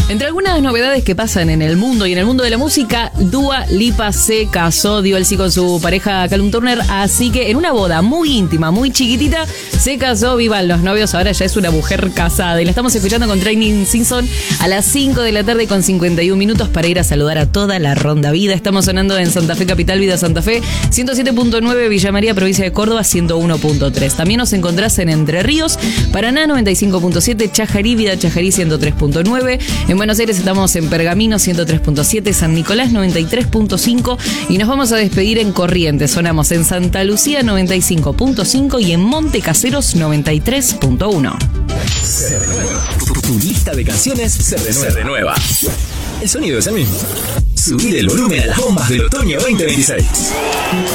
Entre algunas novedades que pasan en el mundo y en el mundo de la música, Dua Lipa se casó, dio el sí con su pareja Callum Turner, así que en una boda muy íntima, muy chiquitita, se casó. Vivan los novios, ahora ya es una mujer casada. Y la estamos escuchando con Training Simpson a las 5 de la tarde con 51 minutos para ir a saludar a toda la Ronda Vida. Estamos sonando en Santa Fe Capital, Vida Santa Fe, 107.9, Villa María, provincia de Córdoba, 101.3. También nos encontrás en Entre Ríos, Paraná 95.7, Chajarí, Vida Chajarí 103.9. En Buenos Aires estamos en Pergamino 103.7, San Nicolás 93.5 y nos vamos a despedir en Corrientes. Sonamos en Santa Lucía 95.5 y en Monte Caseros 93.1. Se renueva. Tu lista de canciones se renueva. El sonido es el mismo. Subir el volumen a las bombas del otoño 2026.